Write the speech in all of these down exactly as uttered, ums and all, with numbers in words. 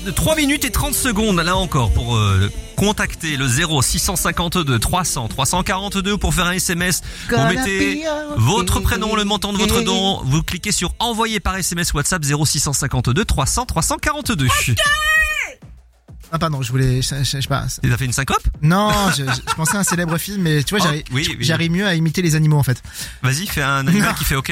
trois minutes et trente secondes là encore pour euh, contacter le zéro six cent cinquante-deux trois cents trois cent quarante-deux pour faire un S M S. Vous mettez votre prénom, le montant de votre don, vous cliquez sur envoyer par S M S WhatsApp zéro six cent cinquante-deux trois cents trois cent quarante-deux. Ah pardon, je voulais, je, je, je sais pas. Il a fait une syncope? Non, je, je, je pensais à un célèbre film, mais tu vois, oh, j'arrive, oui, oui. j'arrive mieux à imiter les animaux en fait. Vas-y, fais un animal qui fait OK.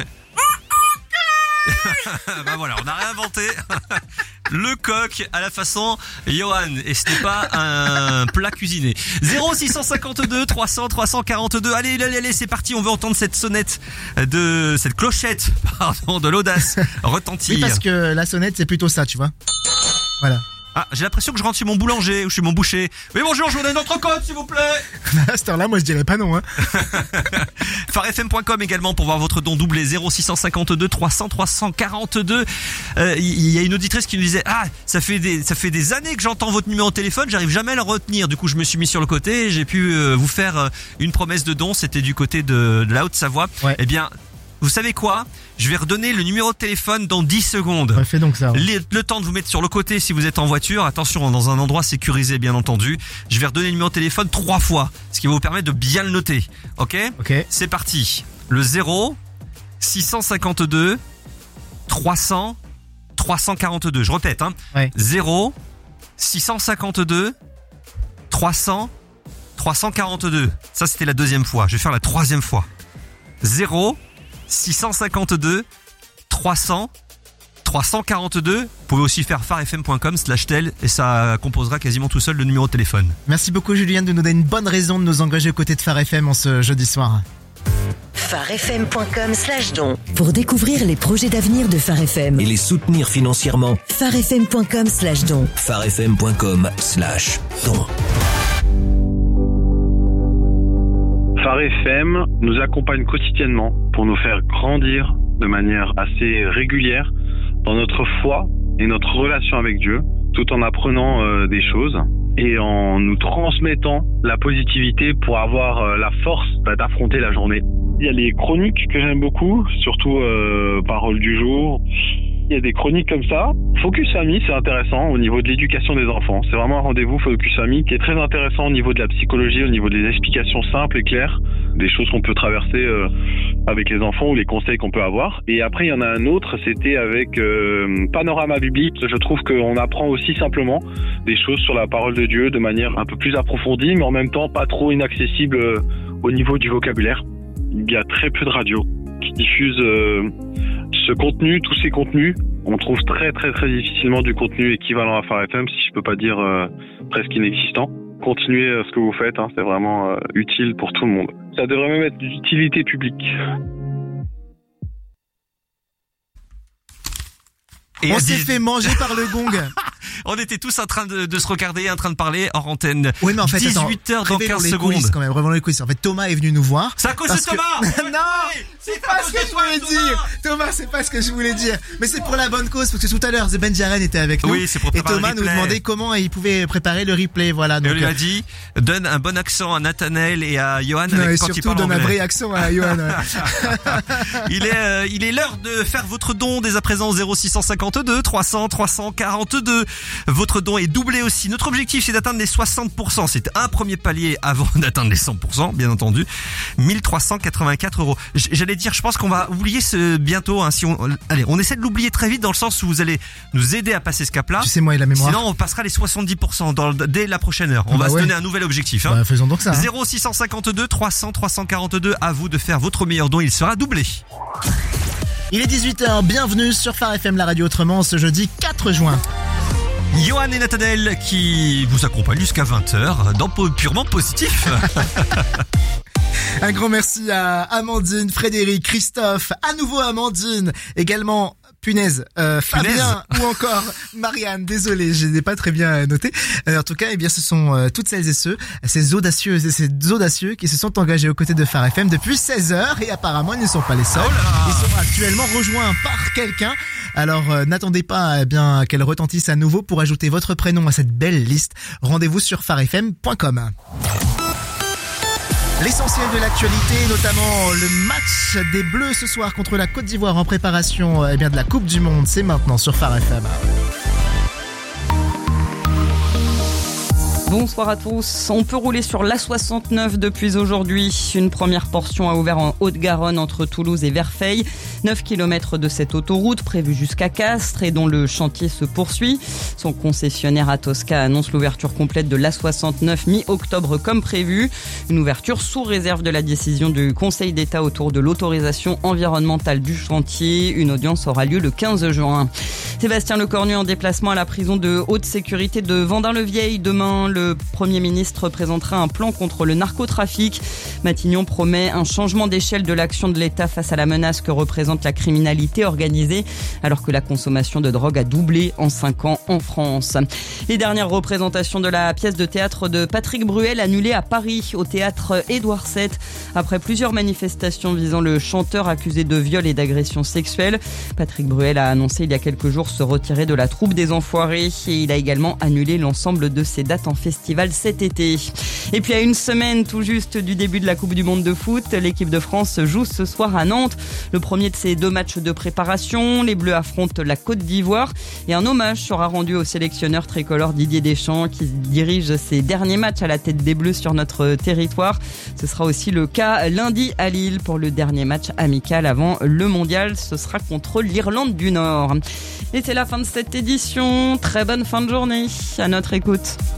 Bah voilà, on a réinventé le coq à la façon Johan, et ce n'est pas un plat cuisiné. zéro six cent cinquante-deux trois cents trois cent quarante-deux. Allez, allez, allez, c'est parti. On veut entendre cette sonnette de cette clochette, pardon, de l'audace retentir. Oui, parce que la sonnette c'est plutôt ça, tu vois. Voilà. Ah, j'ai l'impression que je rentre chez mon boulanger ou chez mon boucher. Oui, bonjour, je voudrais une entrecôte, s'il vous plaît. À cette heure-là, moi, je dirais pas non, hein. phare f m point com également pour voir votre don doublé. zéro six cent cinquante-deux trois cents trois cent quarante-deux. Euh, il y a une auditrice qui nous disait, ah, ça fait des, ça fait des années que j'entends votre numéro de téléphone, j'arrive jamais à le retenir. Du coup, je me suis mis sur le côté et j'ai pu euh, vous faire euh, une promesse de don. C'était du côté de, de la Haute-Savoie. Ouais. Eh bien, vous savez quoi? Je vais redonner le numéro de téléphone dans dix secondes. Ouais, fais donc ça. Ouais. Le, le temps de vous mettre sur le côté si vous êtes en voiture. Attention, dans un endroit sécurisé, bien entendu. Je vais redonner le numéro de téléphone trois fois, ce qui va vous permettre de bien le noter. Ok? Ok. C'est parti. Le zéro six cent cinquante-deux trois cents trois cent quarante-deux. Je répète, hein. Ouais. zéro six cent cinquante-deux trois cents trois cent quarante-deux. Ça, c'était la deuxième fois. Je vais faire la troisième fois. zéro six cent cinquante-deux trois cents trois cent quarante-deux. Vous pouvez aussi faire phare f m point com slash tel et ça composera quasiment tout seul le numéro de téléphone. Merci beaucoup Julien de nous donner une bonne raison de nous engager aux côtés de Phare F M en ce jeudi soir. phare f m point com slash don pour découvrir les projets d'avenir de Phare F M et les soutenir financièrement. phare f m point com slash don phare f m point com slash don. Phare F M nous accompagne quotidiennement pour nous faire grandir de manière assez régulière dans notre foi et notre relation avec Dieu, tout en apprenant euh, des choses et en nous transmettant la positivité pour avoir euh, la force bah, d'affronter la journée. Il y a les chroniques que j'aime beaucoup, surtout euh, Parole du jour. Il y a des chroniques comme ça. Focus Famille, c'est intéressant au niveau de l'éducation des enfants. C'est vraiment un rendez-vous Focus Famille qui est très intéressant au niveau de la psychologie, au niveau des explications simples et claires, des choses qu'on peut traverser euh, avec les enfants ou les conseils qu'on peut avoir. Et après, il y en a un autre, c'était avec euh, Panorama Biblique. Je trouve qu'on apprend aussi simplement des choses sur la parole de Dieu de manière un peu plus approfondie, mais en même temps pas trop inaccessible euh, au niveau du vocabulaire. Il y a très peu de radios qui diffusent euh, ce contenu, tous ces contenus. On trouve très très très difficilement du contenu équivalent à Phare F M, si je peux pas dire euh, presque inexistant. Continuez euh, ce que vous faites, hein, c'est vraiment euh, utile pour tout le monde. Ça devrait même être d'utilité publique. Et on s'est dit... fait manger par le gong. On était tous en train de, de se regarder, en train de parler hors antenne. Oui, mais en fait, dix-huit heures dans quinze secondes. Quand même, revenons les coulisses. En fait, Thomas est venu nous voir. C'est à cause de Thomas. Que... non, c'est pas ce que je voulais dire. Thomas, c'est pas ce que je voulais dire. Mais c'est pour la bonne cause, parce que tout à l'heure, Ben Jaren était avec nous. Oui, c'est pour préparer et Thomas le nous demandait comment il pouvait préparer le replay, voilà. Donc, et on lui a dit, donne un bon accent à Nathanaël et à Johan. Non, avec et quand surtout, il parle donne anglais. un vrai accent à Johan. Ouais. il est, euh, il est l'heure de faire votre don dès à présent au zéro six cent cinquante-deux trois cents trois cent quarante-deux. Votre don est doublé aussi. Notre objectif, c'est d'atteindre les soixante pour cent. C'est un premier palier avant d'atteindre les cent pour cent, bien entendu. mille trois cent quatre-vingt-quatre euros. J'allais dire, je pense qu'on va oublier ce bientôt, hein, si on, allez, on essaie de l'oublier très vite dans le sens où vous allez nous aider à passer ce cap-là. Tu sais, moi et la mémoire. Sinon, on passera les soixante-dix pour cent dans, dès la prochaine heure. On bah va ouais. se donner un nouvel objectif, hein. Bah, faisons donc ça. Hein. zéro six cent cinquante-deux trois cents trois cent quarante-deux. À vous de faire votre meilleur don. Il sera doublé. Il est dix-huit heures. Bienvenue sur Phare F M, la radio autrement, ce jeudi quatre juin. Johan et Nathanaël qui vous accompagnent jusqu'à vingt heures dans Purement Positif. Un grand merci à Amandine, Frédéric, Christophe, à nouveau Amandine, également Punaise, euh, Fabien ou encore Marianne. Désolé, je n'ai pas très bien noté. Euh, en tout cas, eh bien, ce sont euh, toutes celles et ceux, ces audacieuses et ces audacieux qui se sont engagés aux côtés de Phare F M depuis seize heures et apparemment ils ne sont pas les seuls. Ils sont actuellement rejoints par quelqu'un. Alors euh, n'attendez pas eh bien qu'elle retentisse à nouveau pour ajouter votre prénom à cette belle liste. Rendez-vous sur phare f m point com. L'essentiel de l'actualité, notamment le match des Bleus ce soir contre la Côte d'Ivoire en préparation eh bien, de la Coupe du Monde, c'est maintenant sur Phare F M. Bonsoir à tous. On peut rouler sur l'A soixante-neuf depuis aujourd'hui. Une première portion a ouvert en Haute-Garonne entre Toulouse et Verfeil. neuf kilomètres de cette autoroute prévue jusqu'à Castres et dont le chantier se poursuit. Son concessionnaire Atosca annonce l'ouverture complète de l'A soixante-neuf mi-octobre comme prévu. Une ouverture sous réserve de la décision du Conseil d'État autour de l'autorisation environnementale du chantier. Une audience aura lieu le quinze juin. Sébastien Lecornu en déplacement à la prison de haute sécurité de Vendin-le-Vieil. Demain, le Premier ministre présentera un plan contre le narcotrafic. Matignon promet un changement d'échelle de l'action de l'État face à la menace que représente la criminalité organisée, alors que la consommation de drogue a doublé en cinq ans en France. Les dernières représentations de la pièce de théâtre de Patrick Bruel annulée à Paris, au théâtre Édouard sept, après plusieurs manifestations visant le chanteur accusé de viol et d'agression sexuelle. Patrick Bruel a annoncé il y a quelques jours se retirer de la troupe des Enfoirés et il a également annulé l'ensemble de ses dates en festival cet été. Et puis à une semaine tout juste du début de la Coupe du Monde de foot, l'équipe de France joue ce soir à Nantes. Le premier de ses deux matchs de préparation, les Bleus affrontent la Côte d'Ivoire et un hommage sera rendu au sélectionneur tricolore Didier Deschamps qui dirige ses derniers matchs à la tête des Bleus sur notre territoire. Ce sera aussi le cas lundi à Lille pour le dernier match amical avant le mondial. Ce sera contre l'Irlande du Nord. Et c'est la fin de cette édition. Très bonne fin de journée. À notre écoute.